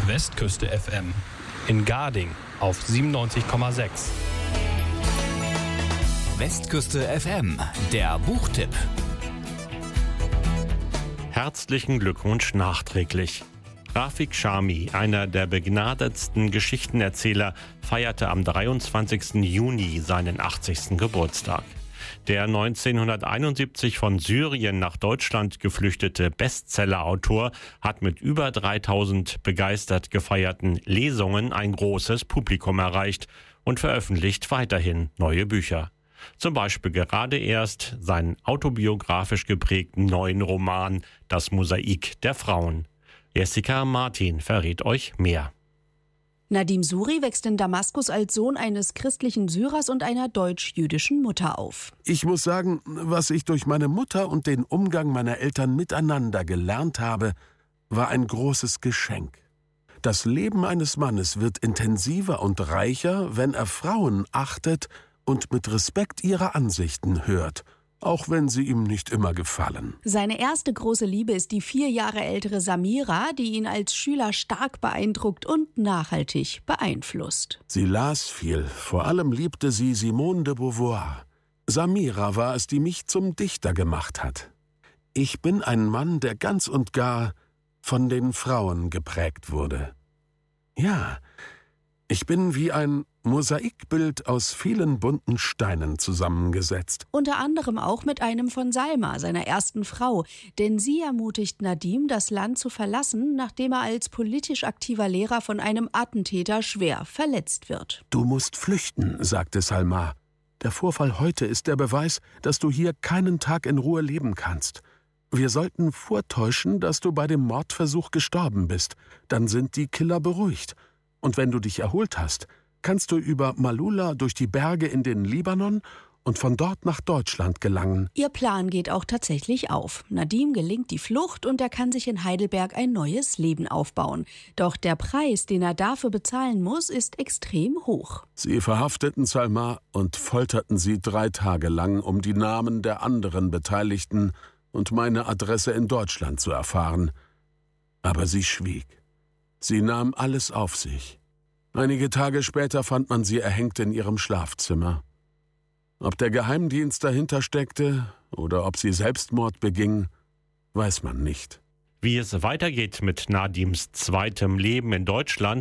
Westküste FM in Garding auf 97,6. Westküste FM, der Buchtipp. Herzlichen Glückwunsch nachträglich. Rafik Shami, einer der begnadetsten Geschichtenerzähler, feierte am 23. Juni seinen 80. Geburtstag. Der 1971 von Syrien nach Deutschland geflüchtete Bestsellerautor hat mit über 3000 begeistert gefeierten Lesungen ein großes Publikum erreicht und veröffentlicht weiterhin neue Bücher. Zum Beispiel gerade erst seinen autobiografisch geprägten neuen Roman Das Mosaik der Frauen. Jessica Martin verrät euch mehr. Nadim Suri wächst in Damaskus als Sohn eines christlichen Syrers und einer deutsch-jüdischen Mutter auf. Ich muss sagen, was ich durch meine Mutter und den Umgang meiner Eltern miteinander gelernt habe, war ein großes Geschenk. Das Leben eines Mannes wird intensiver und reicher, wenn er Frauen achtet und mit Respekt ihre Ansichten hört, auch wenn sie ihm nicht immer gefallen. Seine erste große Liebe ist die 4 Jahre ältere Samira, die ihn als Schüler stark beeindruckt und nachhaltig beeinflusst. Sie las viel, vor allem liebte sie Simone de Beauvoir. Samira war es, die mich zum Dichter gemacht hat. Ich bin ein Mann, der ganz und gar von den Frauen geprägt wurde. Ja, ich bin wie ein Mosaikbild aus vielen bunten Steinen zusammengesetzt. Unter anderem auch mit einem von Salma, seiner ersten Frau. Denn sie ermutigt Nadim, das Land zu verlassen, nachdem er als politisch aktiver Lehrer von einem Attentäter schwer verletzt wird. Du musst flüchten, sagte Salma. Der Vorfall heute ist der Beweis, dass du hier keinen Tag in Ruhe leben kannst. Wir sollten vortäuschen, dass du bei dem Mordversuch gestorben bist. Dann sind die Killer beruhigt. Und wenn du dich erholt hast, kannst du über Malula durch die Berge in den Libanon und von dort nach Deutschland gelangen. Ihr Plan geht auch tatsächlich auf. Nadim gelingt die Flucht und er kann sich in Heidelberg ein neues Leben aufbauen. Doch der Preis, den er dafür bezahlen muss, ist extrem hoch. Sie verhafteten Salma und folterten sie 3 Tage lang, um die Namen der anderen Beteiligten und meine Adresse in Deutschland zu erfahren. Aber sie schwieg. Sie nahm alles auf sich. Einige Tage später fand man sie erhängt in ihrem Schlafzimmer. Ob der Geheimdienst dahinter steckte oder ob sie Selbstmord beging, weiß man nicht. Wie es weitergeht mit Nadims zweitem Leben in Deutschland,